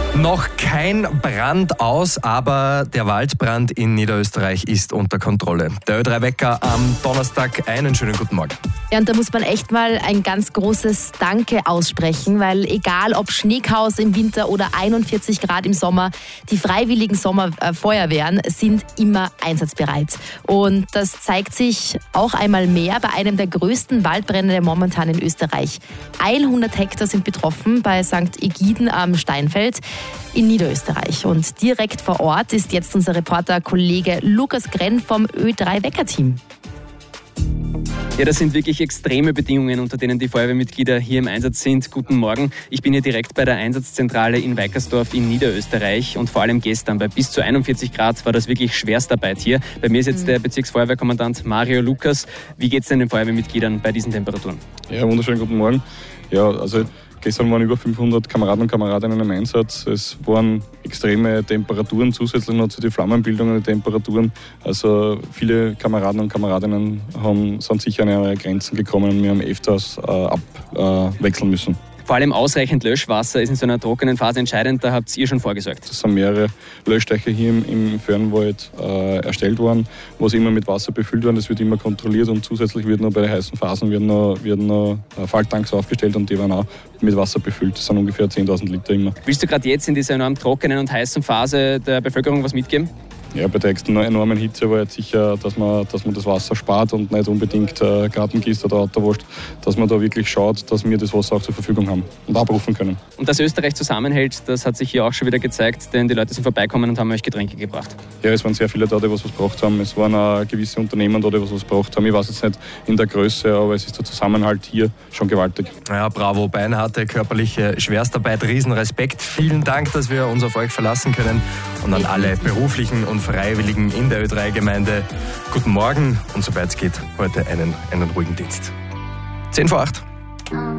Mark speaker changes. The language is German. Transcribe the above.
Speaker 1: Noch kein Brand aus, aber der Waldbrand in Niederösterreich ist unter Kontrolle. Der Ö3-Wecker am Donnerstag. Einen schönen guten Morgen.
Speaker 2: Ja, und da muss man echt mal ein ganz großes Danke aussprechen, weil egal ob Schneechaos im Winter oder 41 Grad im Sommer, die freiwilligen Sommerfeuerwehren sind immer einsatzbereit. Und das zeigt sich auch einmal mehr bei einem der größten Waldbrände momentan in Österreich. 100 Hektar sind betroffen bei St. Egiden am Steinfeld in Niederösterreich. Und direkt vor Ort ist jetzt unser Reporter Kollege Lukas Grenn vom Ö3-Wecker-Team.
Speaker 3: Ja, das sind wirklich extreme Bedingungen, unter denen die Feuerwehrmitglieder hier im Einsatz sind. Guten Morgen. Ich bin hier direkt bei der Einsatzzentrale in Weikersdorf in Niederösterreich und vor allem gestern bei bis zu 41 Grad war das wirklich Schwerstarbeit hier. Bei mir ist jetzt der Bezirksfeuerwehrkommandant Mario Lukas. Wie geht es denn den Feuerwehrmitgliedern bei diesen Temperaturen?
Speaker 4: Ja, wunderschönen guten Morgen. Ja, also gestern waren über 500 Kameraden und Kameradinnen im Einsatz. Es waren extreme Temperaturen, zusätzlich noch zu den Flammenbildungen der Temperaturen. Also viele Kameraden und Kameradinnen sind sicher an ihre Grenzen gekommen und wir haben öfters abwechseln müssen.
Speaker 3: Vor allem ausreichend Löschwasser ist in so einer trockenen Phase entscheidend, da habt ihr schon vorgesorgt.
Speaker 4: Es sind mehrere Löschdeiche hier im Föhrenwald erstellt worden, was immer mit Wasser befüllt werden. Das wird immer kontrolliert und zusätzlich wird noch bei den heißen Phasen werden noch Falttanks aufgestellt und die werden auch mit Wasser befüllt. Das sind ungefähr 10.000 Liter immer.
Speaker 3: Willst du gerade jetzt in dieser enorm trockenen und heißen Phase der Bevölkerung was mitgeben?
Speaker 4: Ja, bei der enormen Hitze war jetzt sicher, dass man das Wasser spart und nicht unbedingt Garten gießt oder Auto wascht, dass man da wirklich schaut, dass wir das Wasser auch zur Verfügung haben und abrufen können.
Speaker 3: Und dass Österreich zusammenhält, das hat sich hier auch schon wieder gezeigt, denn die Leute sind vorbeikommen und haben euch Getränke gebracht.
Speaker 4: Ja, es waren sehr viele da, die was gebraucht haben. Es waren auch gewisse Unternehmen da, die was gebraucht haben. Ich weiß jetzt nicht in der Größe, aber es ist der Zusammenhalt hier schon gewaltig.
Speaker 1: Ja, bravo, beinharte körperliche Schwerstarbeit, Riesenrespekt. Vielen Dank, dass wir uns auf euch verlassen können und an alle beruflichen und Freiwilligen in der Ö3-Gemeinde. Guten Morgen und sobald es geht, heute einen ruhigen Dienst. 7:50.